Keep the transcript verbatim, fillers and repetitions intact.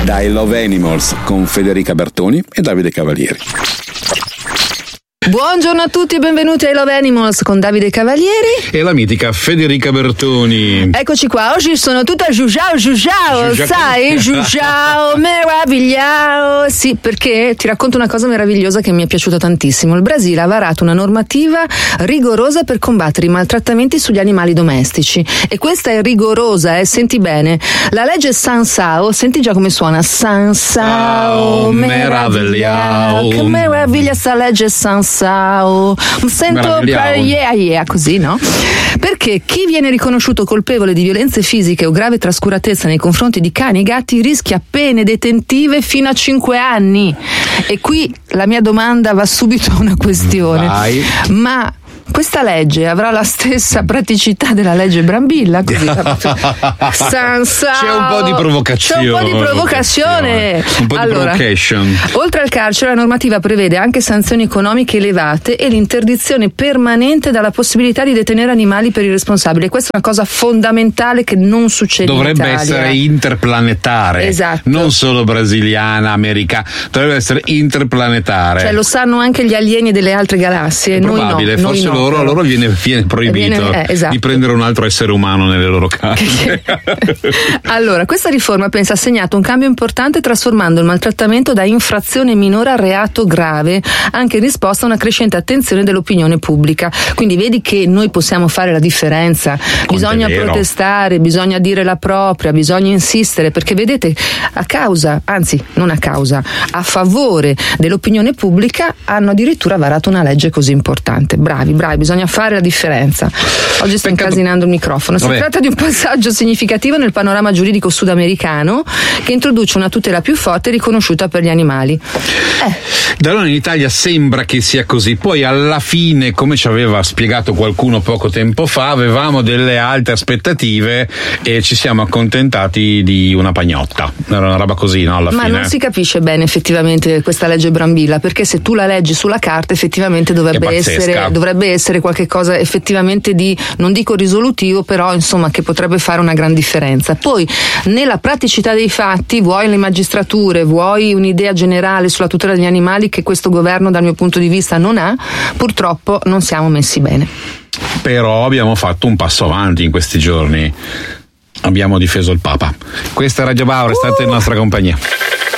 da I Love Animals con Federica Bertoni e Davide Cavalieri. Buongiorno a tutti e benvenuti ai Love Animals con Davide Cavalieri e la mitica Federica Bertoni. Eccoci qua, oggi sono tutta giugiao giugiao, sai? Giugiao, meravigliao. Sì, perché ti racconto una cosa meravigliosa che mi è piaciuta tantissimo. Il Brasile ha varato una normativa rigorosa per combattere i maltrattamenti sugli animali domestici. E questa è rigorosa, eh? Senti bene. La legge Sansao, senti già come suona? Sansao, oh, meravigliao. Che meraviglia sta legge Sansao. Sento yeah, yeah, così, no? Perché chi viene riconosciuto colpevole di violenze fisiche o grave trascuratezza nei confronti di cani e gatti rischia pene detentive fino a cinque anni. E qui la mia domanda va subito a una questione. Vai. Ma questa legge avrà la stessa praticità della legge Brambilla? Così. Sansa. C'è un po' di provocazione. C'è un po' di provocazione. Un po' di allora, provocation. Oltre al carcere, la normativa prevede anche sanzioni economiche elevate e l'interdizione permanente dalla possibilità di detenere animali per irresponsabili. Questa è una cosa fondamentale che non succede Dovrebbe in Italia. essere interplanetare. Esatto. Non solo brasiliana, americana. Dovrebbe essere interplanetare. Cioè lo sanno anche gli alieni delle altre galassie. Probabile, noi no, forse noi no. Loro, a loro viene, viene proibito viene, eh, esatto. di prendere un altro essere umano nelle loro case. Allora, questa riforma pensa ha segnato un cambio importante trasformando il maltrattamento da infrazione minore a reato grave, anche in risposta a una crescente attenzione dell'opinione pubblica. Quindi vedi che noi possiamo fare la differenza. Quanto bisogna protestare, bisogna dire la propria, bisogna insistere, perché vedete, a causa, anzi non a causa, a favore dell'opinione pubblica hanno addirittura varato una legge così importante. Bravi, bravi. Bisogna fare la differenza. Oggi sto Peccato. incasinando il microfono. Si Vabbè. tratta di un passaggio significativo nel panorama giuridico sudamericano che introduce una tutela più forte e riconosciuta per gli animali. Eh. Da noi in Italia sembra che sia così, poi alla fine, come ci aveva spiegato qualcuno poco tempo fa, avevamo delle alte aspettative e ci siamo accontentati di una pagnotta. Era una roba così, no? Alla Ma fine. non si capisce bene effettivamente questa legge Brambilla, perché se tu la leggi sulla carta effettivamente dovrebbe essere dovrebbe essere qualche cosa effettivamente di, non dico risolutivo, però insomma che potrebbe fare una gran differenza. Poi nella praticità dei fatti, vuoi le magistrature, vuoi un'idea generale sulla tutela degli animali che questo governo dal mio punto di vista non ha, purtroppo non siamo messi bene. Però abbiamo fatto un passo avanti in questi giorni. Abbiamo difeso il Papa. Questa è Radio Bauer, è stata in nostra compagnia.